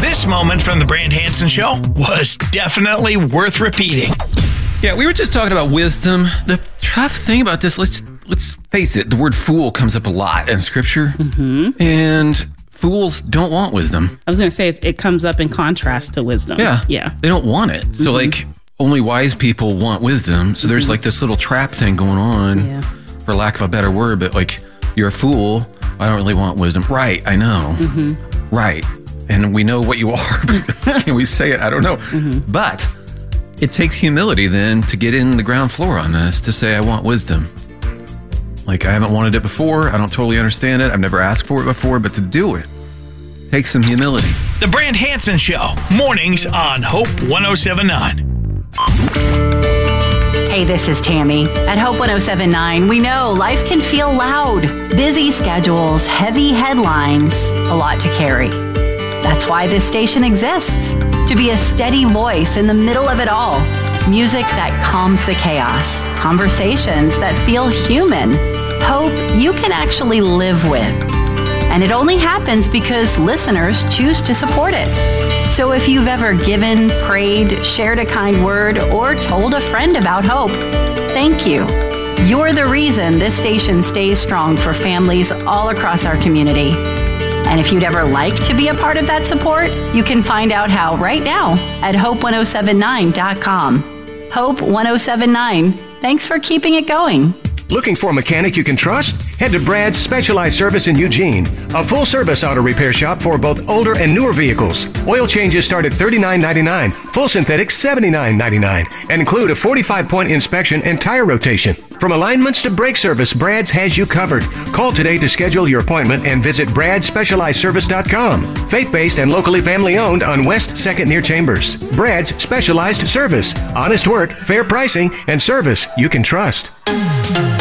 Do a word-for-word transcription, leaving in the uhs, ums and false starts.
This moment from the Brand Hansen Show was definitely worth repeating. Yeah, we were just talking about wisdom. The tough thing about this, let's let's face it, the word fool comes up a lot in Scripture. Mm-hmm. And fools don't want wisdom. I was going to say, it, it comes up in contrast to wisdom. Yeah. Yeah. They don't want it. So, Mm-hmm. like, only wise people want wisdom. So there's, like, this little trap thing going on, Yeah. for lack of a better word. But, like, you're a fool. I don't really want wisdom. Right, I know. Mm-hmm. Right. And we know what you are. Can we say it? I don't know. Mm-hmm. But it takes humility then to get in the ground floor on this, to say, I want wisdom. Like, I haven't wanted it before. I don't totally understand it. I've never asked for it before. But to do it takes some humility. The Brand Hansen Show, mornings on Hope one oh seven nine. Hey, this is Tammy. At Hope one oh seven nine, we know life can feel loud. Busy schedules, heavy headlines, a lot to carry. That's why this station exists, to be a steady voice in the middle of it all. Music that calms the chaos, conversations that feel human, hope you can actually live with. And it only happens because listeners choose to support it. So if you've ever given, prayed, shared a kind word, or told a friend about hope, thank you. You're the reason this station stays strong for families all across our community. And if you'd ever like to be a part of that support, you can find out how right now at hope ten seventy-nine dot com. Hope ten seventy-nine. Thanks for keeping it going. Looking for a mechanic you can trust? Head to Brad's Specialized Service in Eugene, a full-service auto repair shop for both older and newer vehicles. Oil changes start at thirty-nine ninety-nine, full synthetic seventy-nine ninety-nine, and include a forty-five point inspection and tire rotation. From alignments to brake service, Brad's has you covered. Call today to schedule your appointment and visit brad specialized service dot com. Faith-based and locally family-owned on West second near Chambers. Brad's Specialized Service. Honest work, fair pricing, and service you can trust.